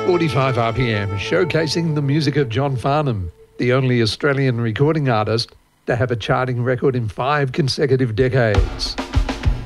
45 RPM, showcasing the music of John Farnham, the only Australian recording artist to have a charting record in 5 consecutive decades.